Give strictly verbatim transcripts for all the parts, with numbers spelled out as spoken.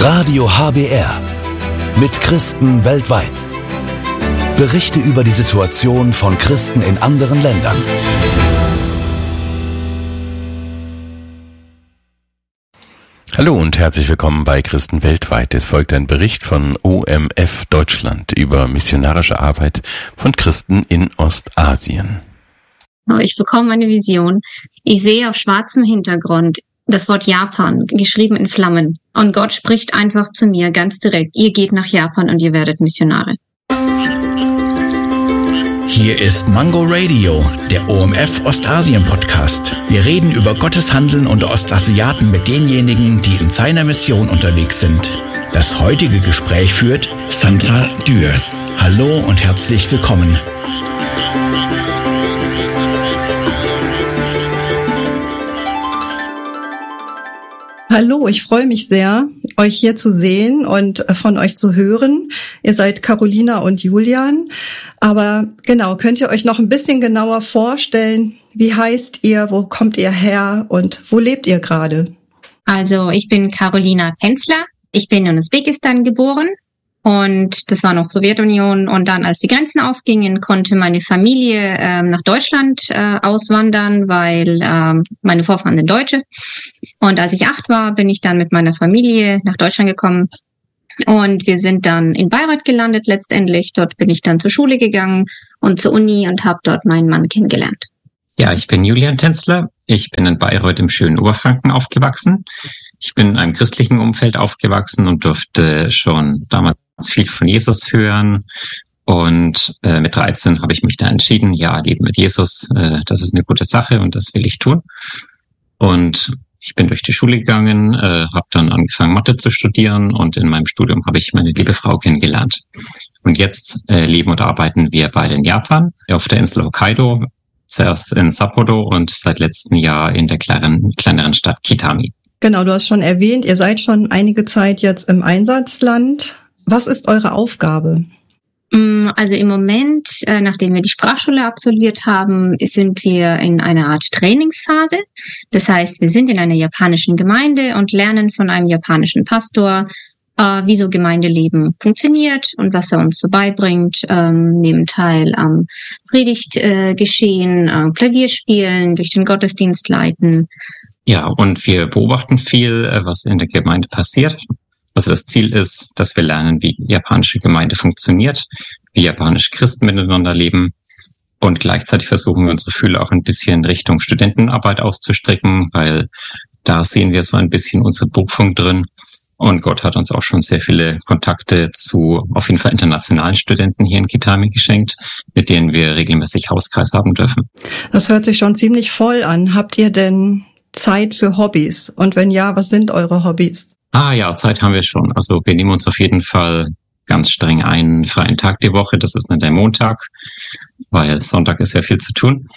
Radio H B R mit Christen weltweit. Berichte über die Situation von Christen in anderen Ländern. Hallo und herzlich willkommen bei Christen weltweit. Es folgt ein Bericht von O M F Deutschland über missionarische Arbeit von Christen in Ostasien. Ich bekomme eine Vision. Ich sehe auf schwarzem Hintergrund das Wort Japan, geschrieben in Flammen. Und Gott spricht einfach zu mir ganz direkt. Ihr geht nach Japan und ihr werdet Missionare. Hier ist Mango Radio, der O M F Ostasien Podcast. Wir reden über Gottes Handeln unter Ostasiaten mit denjenigen, die in seiner Mission unterwegs sind. Das heutige Gespräch führt Sandra Dürr. Hallo und herzlich willkommen. Hallo, ich freue mich sehr, euch hier zu sehen und von euch zu hören. Ihr seid Carolina und Julian. Aber genau, könnt ihr euch noch ein bisschen genauer vorstellen, wie heißt ihr, wo kommt ihr her und wo lebt ihr gerade? Also ich bin Carolina Tänzler. Ich bin in Usbekistan geboren. Und das war noch Sowjetunion. Und dann, als die Grenzen aufgingen, konnte meine Familie ähm, nach Deutschland äh, auswandern, weil ähm, meine Vorfahren sind Deutsche. Und als ich acht war, bin ich dann mit meiner Familie nach Deutschland gekommen. Und wir sind dann in Bayreuth gelandet letztendlich. Dort bin ich dann zur Schule gegangen und zur Uni und habe dort meinen Mann kennengelernt. Ja, ich bin Julian Tänzler. Ich bin in Bayreuth im schönen Oberfranken aufgewachsen. Ich bin in einem christlichen Umfeld aufgewachsen und durfte schon damals viel von Jesus hören. Und äh, mit dreizehn habe ich mich da entschieden, ja, Leben mit Jesus, äh, das ist eine gute Sache und das will ich tun. Und ich bin durch die Schule gegangen, äh, habe dann angefangen, Mathe zu studieren und in meinem Studium habe ich meine liebe Frau kennengelernt. Und jetzt äh, leben und arbeiten wir beide in Japan, auf der Insel Hokkaido, zuerst in Sapporo und seit letztem Jahr in der kleineren, kleineren Stadt Kitami. Genau, du hast schon erwähnt, ihr seid schon einige Zeit jetzt im Einsatzland. Was ist eure Aufgabe? Also im Moment, äh, nachdem wir die Sprachschule absolviert haben, sind wir in einer Art Trainingsphase. Das heißt, wir sind in einer japanischen Gemeinde und lernen von einem japanischen Pastor, äh, wie so Gemeindeleben funktioniert und was er uns so beibringt. Ähm, nehmen teil am Predigtgeschehen, äh, Klavierspielen, durch den Gottesdienst leiten. Ja, und wir beobachten viel, was in der Gemeinde passiert. Also das Ziel ist, dass wir lernen, wie japanische Gemeinde funktioniert, wie japanische Christen miteinander leben. Und gleichzeitig versuchen wir unsere Fühler auch ein bisschen Richtung Studentenarbeit auszustrecken, weil da sehen wir so ein bisschen unsere Berufung drin. Und Gott hat uns auch schon sehr viele Kontakte zu auf jeden Fall internationalen Studenten hier in Kitami geschenkt, mit denen wir regelmäßig Hauskreis haben dürfen. Das hört sich schon ziemlich voll an. Habt ihr denn Zeit für Hobbys? Und wenn ja, was sind eure Hobbys? Ah ja, Zeit haben wir schon. Also wir nehmen uns auf jeden Fall ganz streng einen freien Tag die Woche. Das ist dann der Montag, weil Sonntag ist ja viel zu tun.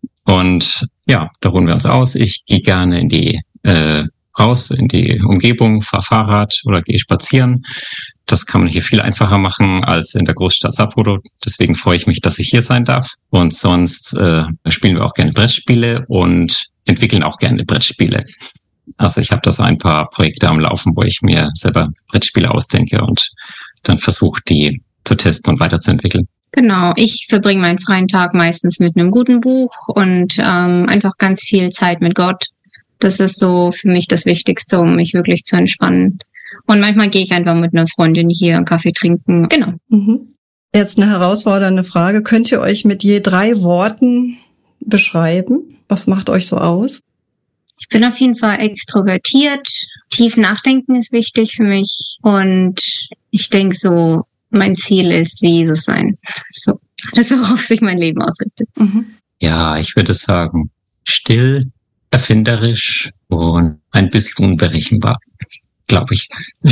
Und ja, da ruhen wir uns aus. Ich gehe gerne in die äh, raus, in die Umgebung, fahre Fahrrad oder gehe spazieren. Das kann man hier viel einfacher machen als in der Großstadt Sapporo. Deswegen freue ich mich, dass ich hier sein darf. Und sonst äh, spielen wir auch gerne Brettspiele und entwickeln auch gerne Brettspiele. Also ich habe da so ein paar Projekte am Laufen, wo ich mir selber Brettspiele ausdenke und dann versuche, die zu testen und weiterzuentwickeln. Genau, ich verbringe meinen freien Tag meistens mit einem guten Buch und ähm, einfach ganz viel Zeit mit Gott. Das ist so für mich das Wichtigste, um mich wirklich zu entspannen. Und manchmal gehe ich einfach mit einer Freundin hier einen Kaffee trinken. Genau. Mhm. Jetzt eine herausfordernde Frage. Könnt ihr euch mit je drei Worten beschreiben? Was macht euch so aus? Ich bin auf jeden Fall extrovertiert. Tief nachdenken ist wichtig für mich. Und ich denke so, mein Ziel ist, wie Jesus sein. So, das ist, worauf sich mein Leben ausrichtet. Mhm. Ja, ich würde sagen, still, erfinderisch und ein bisschen unberechenbar, glaube ich.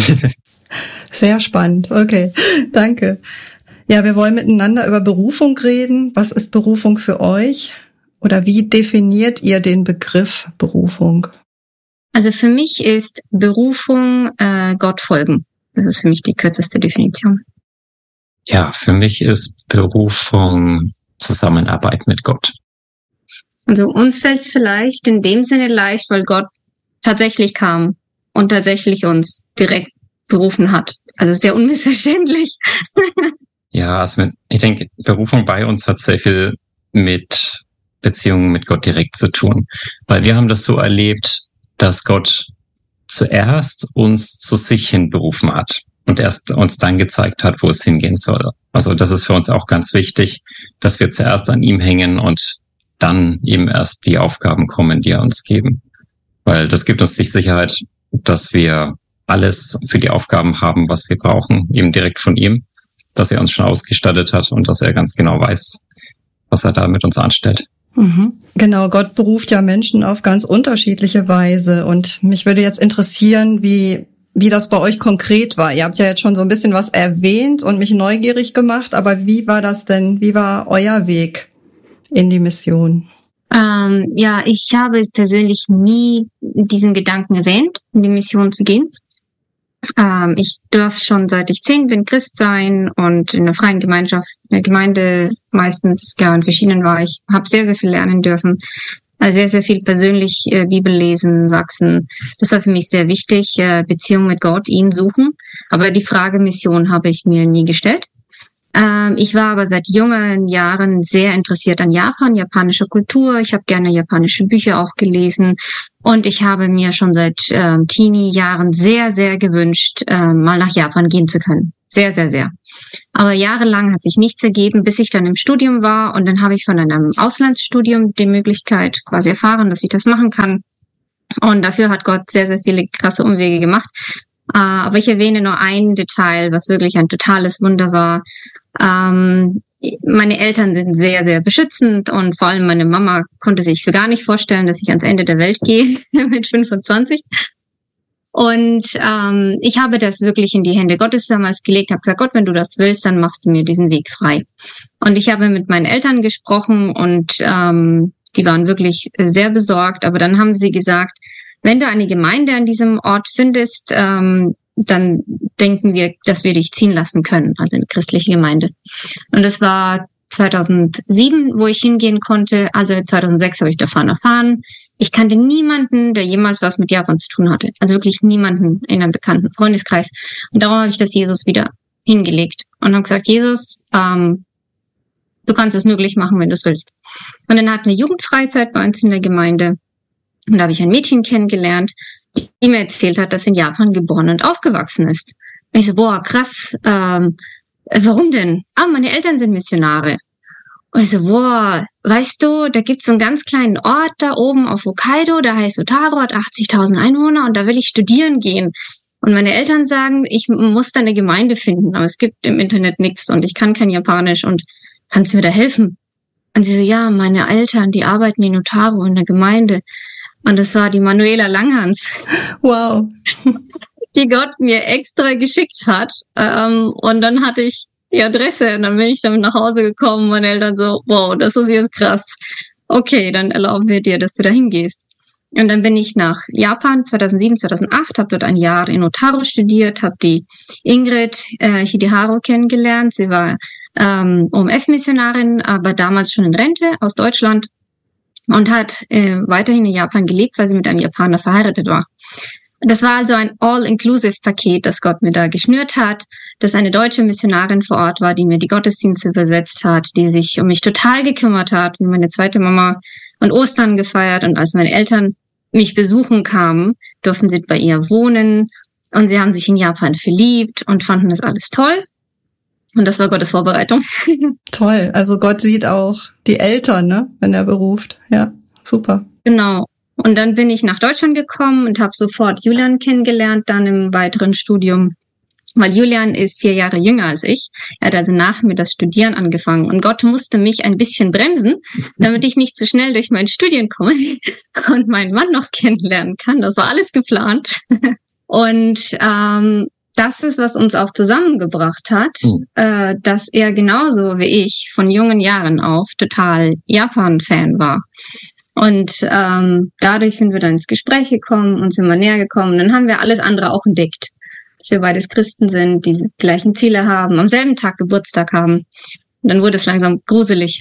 Sehr spannend. Okay, danke. Ja, wir wollen miteinander über Berufung reden. Was ist Berufung für euch? Oder wie definiert ihr den Begriff Berufung? Also für mich ist Berufung äh, Gott folgen. Das ist für mich die kürzeste Definition. Ja, für mich ist Berufung Zusammenarbeit mit Gott. Also uns fällt es vielleicht in dem Sinne leicht, weil Gott tatsächlich kam und tatsächlich uns direkt berufen hat. Also sehr unmissverständlich. Ja, also ich denke, Berufung bei uns hat sehr viel mit Beziehungen mit Gott direkt zu tun. Weil wir haben das so erlebt, dass Gott zuerst uns zu sich hin berufen hat und erst uns dann gezeigt hat, wo es hingehen soll. Also das ist für uns auch ganz wichtig, dass wir zuerst an ihm hängen und dann eben erst die Aufgaben kommen, die er uns geben. Weil das gibt uns die Sicherheit, dass wir alles für die Aufgaben haben, was wir brauchen, eben direkt von ihm, dass er uns schon ausgestattet hat und dass er ganz genau weiß, was er da mit uns anstellt. Mhm. Genau, Gott beruft ja Menschen auf ganz unterschiedliche Weise und mich würde jetzt interessieren, wie wie das bei euch konkret war. Ihr habt ja jetzt schon so ein bisschen was erwähnt und mich neugierig gemacht, aber wie war das denn? Wie war euer Weg in die Mission? Ähm, ja, ich habe persönlich nie diesen Gedanken erwähnt, in die Mission zu gehen. Ähm, ich darf schon seit ich zehn bin Christ sein und in der freien Gemeinschaft, in der Gemeinde meistens, ja, in verschiedenen war ich, habe sehr, sehr viel lernen dürfen. Also sehr, sehr viel persönlich äh, Bibel lesen, wachsen. Das war für mich sehr wichtig, äh, Beziehung mit Gott, ihn suchen. Aber die Frage Mission habe ich mir nie gestellt. Ähm, ich war aber seit jungen Jahren sehr interessiert an Japan, japanischer Kultur. Ich habe gerne japanische Bücher auch gelesen. Und ich habe mir schon seit ähm, Teenie-Jahren sehr, sehr gewünscht, ähm, mal nach Japan gehen zu können. Sehr, sehr, sehr. Aber jahrelang hat sich nichts ergeben, bis ich dann im Studium war. Und dann habe ich von einem Auslandsstudium die Möglichkeit quasi erfahren, dass ich das machen kann. Und dafür hat Gott sehr, sehr viele krasse Umwege gemacht. Äh, aber ich erwähne nur ein Detail, was wirklich ein totales Wunder war. Ähm, meine Eltern sind sehr, sehr beschützend und vor allem meine Mama konnte sich so gar nicht vorstellen, dass ich ans Ende der Welt gehe mit fünfundzwanzig. Und ähm, ich habe das wirklich in die Hände Gottes damals gelegt, habe gesagt, Gott, wenn du das willst, dann machst du mir diesen Weg frei. Und ich habe mit meinen Eltern gesprochen und ähm, die waren wirklich sehr besorgt, aber dann haben sie gesagt, wenn du eine Gemeinde an diesem Ort findest, ähm, dann denken wir, dass wir dich ziehen lassen können, also eine christliche Gemeinde. Und es war zweitausendsieben, wo ich hingehen konnte, also zweitausendsechs habe ich davon erfahren. Ich kannte niemanden, der jemals was mit Japan zu tun hatte. Also wirklich niemanden in einem bekannten Freundeskreis. Und darum habe ich das Jesus wieder hingelegt und habe gesagt, Jesus, ähm, du kannst es möglich machen, wenn du es willst. Und dann hatten wir Jugendfreizeit bei uns in der Gemeinde. Und da habe ich ein Mädchen kennengelernt, die mir erzählt hat, dass sie in Japan geboren und aufgewachsen ist. Und ich so, boah, krass, ähm, warum denn? Ah, meine Eltern sind Missionare. Und ich so, boah, weißt du, da gibt's so einen ganz kleinen Ort da oben auf Hokkaido, der heißt Otaru, hat achtzigtausend Einwohner und da will ich studieren gehen. Und meine Eltern sagen, ich muss da eine Gemeinde finden, aber es gibt im Internet nichts und ich kann kein Japanisch und kannst du mir da helfen? Und sie so, ja, meine Eltern, die arbeiten in Otaru in der Gemeinde. Und das war die Manuela Langhans. Wow. Die Gott mir extra geschickt hat. Ähm, und dann hatte ich die Adresse und dann bin ich damit nach Hause gekommen. Meine Eltern so, wow, das ist jetzt krass. Okay, dann erlauben wir dir, dass du da hingehst. Und dann bin ich nach Japan zweitausendsieben, zweitausendacht, habe dort ein Jahr in Otaru studiert, habe die Ingrid äh, Hideharu kennengelernt. Sie war ähm, O M F-Missionarin, aber damals schon in Rente aus Deutschland und hat äh, weiterhin in Japan gelebt, weil sie mit einem Japaner verheiratet war. Das war also ein All-Inclusive-Paket, das Gott mir da geschnürt hat, dass eine deutsche Missionarin vor Ort war, die mir die Gottesdienste übersetzt hat, die sich um mich total gekümmert hat, wie meine zweite Mama, und Ostern gefeiert. Und als meine Eltern mich besuchen kamen, durften sie bei ihr wohnen und sie haben sich in Japan verliebt und fanden das alles toll. Und das war Gottes Vorbereitung. Toll, also Gott sieht auch die Eltern, ne, wenn er beruft. Ja, super. Genau. Und dann bin ich nach Deutschland gekommen und habe sofort Julian kennengelernt, dann im weiteren Studium. Weil Julian ist vier Jahre jünger als ich. Er hat also nach mir das Studieren angefangen. Und Gott musste mich ein bisschen bremsen, damit ich nicht zu schnell durch mein Studium komme und meinen Mann noch kennenlernen kann. Das war alles geplant. Und ähm, das ist, was uns auch zusammengebracht hat, mhm. äh, dass er genauso wie ich von jungen Jahren auf total Japan-Fan war. Und ähm, dadurch sind wir dann ins Gespräch gekommen und sind wir näher gekommen. Dann haben wir alles andere auch entdeckt. Dass wir beides Christen sind, die gleichen Ziele haben, am selben Tag Geburtstag haben. Und dann wurde es langsam gruselig.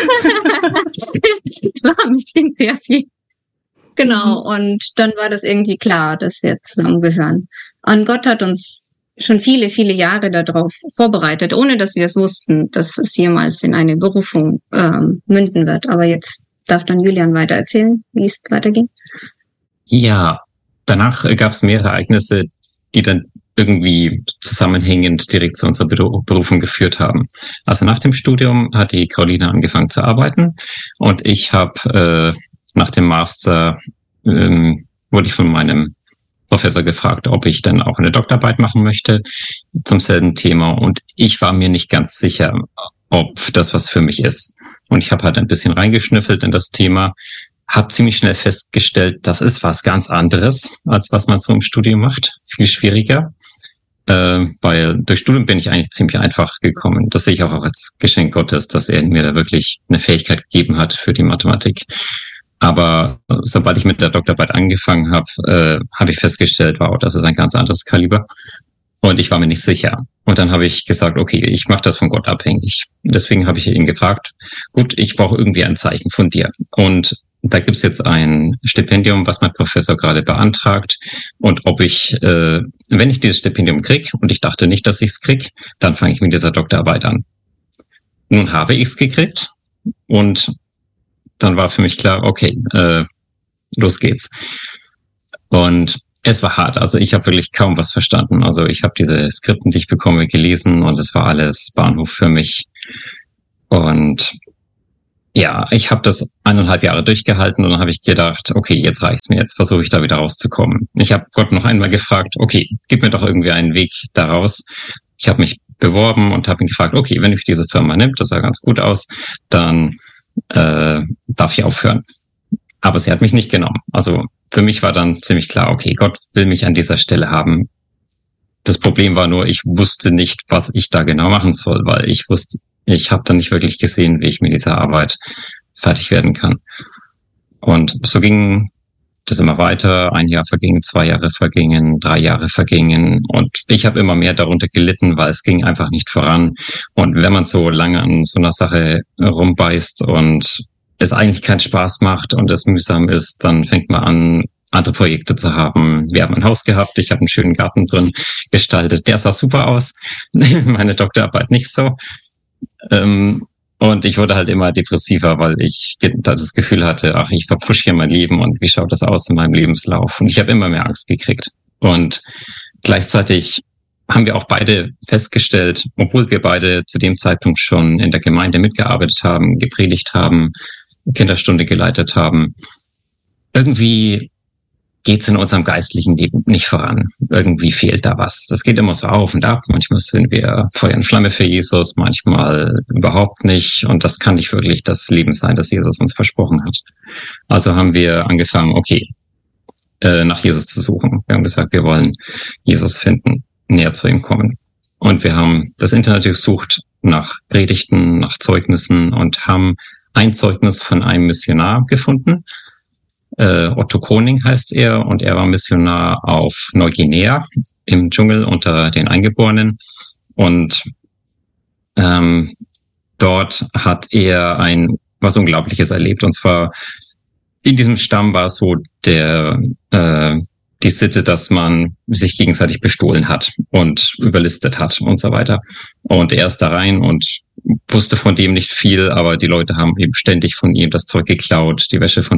Es war ein bisschen sehr viel. Genau, mhm. Und dann war das irgendwie klar, dass wir zusammengehören. Und Gott hat uns schon viele, viele Jahre darauf vorbereitet, ohne dass wir es wussten, dass es jemals in eine Berufung ähm, münden wird. Aber jetzt darf dann Julian weiter erzählen, wie es weiterging. Ja, danach gab es mehrere Ereignisse, die dann irgendwie zusammenhängend direkt zu unserer Berufung geführt haben. Also nach dem Studium hat die Carolina angefangen zu arbeiten und ich habe äh, nach dem Master ähm, wurde ich von meinem Professor gefragt, ob ich dann auch eine Doktorarbeit machen möchte zum selben Thema und ich war mir nicht ganz sicher, ob das was für mich ist. Und ich habe halt ein bisschen reingeschnüffelt in das Thema, habe ziemlich schnell festgestellt, das ist was ganz anderes, als was man so im Studium macht, viel schwieriger. Äh, weil durch Studium bin ich eigentlich ziemlich einfach gekommen. Das sehe ich auch als Geschenk Gottes, dass er mir da wirklich eine Fähigkeit gegeben hat für die Mathematik. Aber sobald ich mit der Doktorarbeit angefangen habe, äh, habe ich festgestellt, wow, das ist ein ganz anderes Kaliber. Und ich war mir nicht sicher. Und dann habe ich gesagt, okay, ich mache das von Gott abhängig. Deswegen habe ich ihn gefragt, gut, ich brauche irgendwie ein Zeichen von dir. Und da gibt's jetzt ein Stipendium, was mein Professor gerade beantragt. Und ob ich, äh, wenn ich dieses Stipendium krieg, und ich dachte nicht, dass ich es krieg, dann fange ich mit dieser Doktorarbeit an. Nun habe ich es gekriegt und dann war für mich klar, okay, äh, los geht's. Und es war hart, also ich habe wirklich kaum was verstanden. Also ich habe diese Skripten, die ich bekomme, gelesen und es war alles Bahnhof für mich. Und ja, ich habe das eineinhalb Jahre durchgehalten und dann habe ich gedacht, okay, jetzt reicht's mir, jetzt versuche ich da wieder rauszukommen. Ich habe Gott noch einmal gefragt, okay, gib mir doch irgendwie einen Weg daraus. Ich habe mich beworben und habe ihn gefragt, okay, wenn mich diese Firma nimmt, das sah ganz gut aus, dann äh, darf ich aufhören. Aber sie hat mich nicht genommen. Also für mich war dann ziemlich klar, okay, Gott will mich an dieser Stelle haben. Das Problem war nur, ich wusste nicht, was ich da genau machen soll, weil ich wusste, ich habe dann nicht wirklich gesehen, wie ich mit dieser Arbeit fertig werden kann. Und so ging das immer weiter. Ein Jahr verging, zwei Jahre vergingen, drei Jahre vergingen. Und ich habe immer mehr darunter gelitten, weil es ging einfach nicht voran. Und wenn man so lange an so einer Sache rumbeißt und es eigentlich keinen Spaß macht und es mühsam ist, dann fängt man an, andere Projekte zu haben. Wir haben ein Haus gehabt, ich habe einen schönen Garten drin gestaltet. Der sah super aus, meine Doktorarbeit nicht so. Ähm, und ich wurde halt immer depressiver, weil ich das Gefühl hatte, ach, ich verpfusche hier mein Leben und wie schaut das aus in meinem Lebenslauf? Und ich habe immer mehr Angst gekriegt. Und gleichzeitig haben wir auch beide festgestellt, obwohl wir beide zu dem Zeitpunkt schon in der Gemeinde mitgearbeitet haben, gepredigt haben, Kinderstunde geleitet haben, irgendwie geht's in unserem geistlichen Leben nicht voran. Irgendwie fehlt da was. Das geht immer so auf und ab. Manchmal sind wir Feuer und Flamme für Jesus, manchmal überhaupt nicht. Und das kann nicht wirklich das Leben sein, das Jesus uns versprochen hat. Also haben wir angefangen, okay, äh, nach Jesus zu suchen. Wir haben gesagt, wir wollen Jesus finden, näher zu ihm kommen. Und wir haben das Internet durchsucht nach Predigten, nach Zeugnissen und haben ein Zeugnis von einem Missionar gefunden. Äh, Otto Koning heißt er und er war Missionar auf Neuguinea im Dschungel unter den Eingeborenen und ähm, dort hat er ein was Unglaubliches erlebt und zwar in diesem Stamm war so der äh, die Sitte, dass man sich gegenseitig bestohlen hat und überlistet hat und so weiter. Und er ist da rein und wusste von dem nicht viel, aber die Leute haben eben ständig von ihm das Zeug geklaut, die Wäsche von